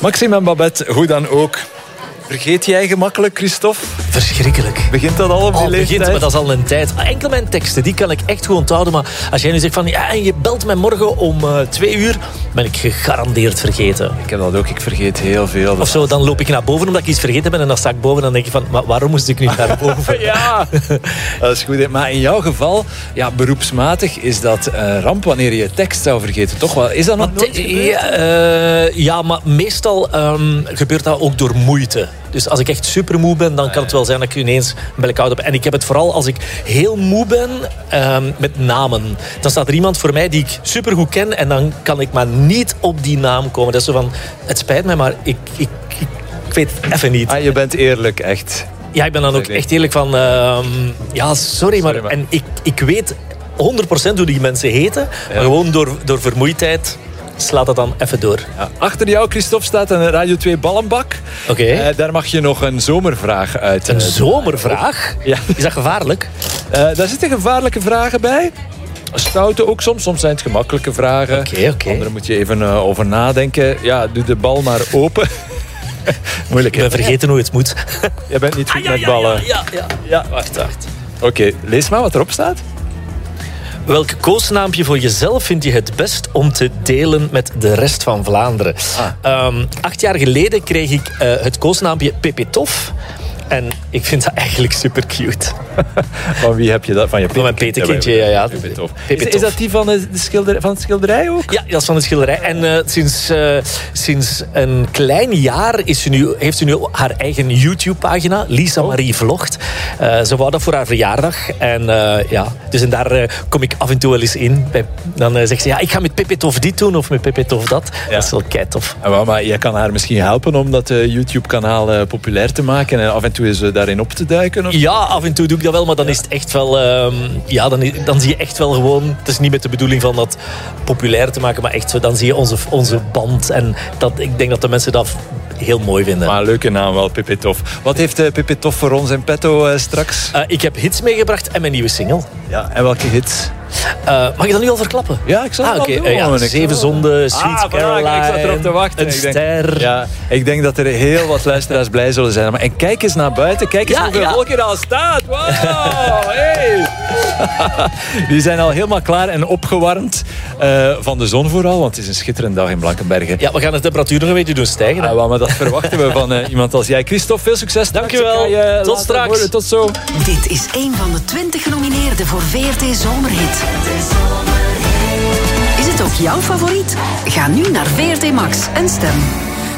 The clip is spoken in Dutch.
Maxime en Babette, hoe dan ook. Vergeet jij gemakkelijk, Christophe? Verschrikkelijk. Begint dat al op die leeftijd? Maar dat is al een tijd. Enkel mijn teksten, die kan ik echt goed onthouden. Maar als jij nu zegt van, ja, je belt mij morgen om 2 uur, ben ik gegarandeerd vergeten. Ik heb dat ook, ik vergeet heel veel. Of zo, dan loop ik naar boven omdat ik iets vergeten ben en dan sta ik boven en dan denk ik van, maar waarom moest ik nu naar boven? Ja, dat is goed. Maar in jouw geval, ja, beroepsmatig is dat ramp wanneer je tekst zou vergeten. Toch wel? Is dat nog nooit gebeurd? Ja, maar meestal gebeurt dat ook door moeite. Dus als ik echt super moe ben, dan kan het wel zijn dat ik ineens een blackout heb. En ik heb het vooral als ik heel moe ben met namen. Dan staat er iemand voor mij die ik supergoed ken en dan kan ik maar niet op die naam komen. Dat is zo van, het spijt mij, maar ik weet het even niet. Je bent eerlijk, echt. Ja, ik ben dan ook echt eerlijk van, ja, sorry, maar... En ik weet 100% hoe die mensen heten, maar gewoon door vermoeidheid... slaat dat dan even door. Ja, achter jou, Christophe, staat een Radio 2 ballenbak. Oké. Daar mag je nog een zomervraag uit. Een zomervraag? Ja. Is dat gevaarlijk? Daar zitten gevaarlijke vragen bij. Stoute ook soms. Soms zijn het gemakkelijke vragen. Oké. Andere moet je even over nadenken. Ja, doe de bal maar open. Moeilijk, Ik ben vergeten hoe het moet. Jij bent niet goed met ballen. Ja. Wacht. Oké, lees maar wat erop staat. Welk koosnaampje voor jezelf vind je het best om te delen met de rest van Vlaanderen? 8 jaar geleden kreeg ik het koosnaampje Pepetof. En ik vind dat eigenlijk super cute. Van wie heb je dat? Van mijn petekindje, ja. Pepetof. Is dat die van het schilderij ook? Ja, dat is van het schilderij. En sinds een klein jaar heeft ze nu haar eigen YouTube-pagina. Lisa Marie Vlogt. Ze wou dat voor haar verjaardag. En dus en daar kom ik af en toe wel eens in. Dan zegt ze, ja, ik ga met Pepetof dit doen of met Pepetof dat. Ja. Dat is wel keitof. Maar je kan haar misschien helpen om dat YouTube-kanaal populair te maken en af en toe eens daarin op te duiken? Of? Ja, af en toe doe ik dat wel, maar dan is het echt wel... dan zie je echt wel gewoon... Het is niet met de bedoeling van dat populair te maken, maar echt zo, dan zie je onze band. En ik denk dat de mensen dat heel mooi vinden. Maar leuke naam wel, Pepetof. Wat heeft Pepetof voor ons in petto straks? Ik heb hits meegebracht en mijn nieuwe single. Ja, en welke hits? Mag ik dat nu al verklappen? Ja, ik zal het al doen. 7 zonden, Sweet Caroline, ik zat erop te wachten. Een ster. Ik denk dat er heel wat luisteraars blij zullen zijn. En kijk eens naar buiten. Kijk eens hoeveel volk er al staat. Wow, hey. Die zijn al helemaal klaar en opgewarmd van de zon vooral. Want het is een schitterende dag in Blankenbergen. Ja, we gaan de temperatuur nog een beetje doen stijgen. Maar dat verwachten we van iemand als jij. Christophe, veel succes. Dankjewel. Tot straks. Worden. Tot zo. Dit is een van de 20 genomineerden voor VRT Zomerhit. Is het ook jouw favoriet? Ga nu naar VRT Max en stem.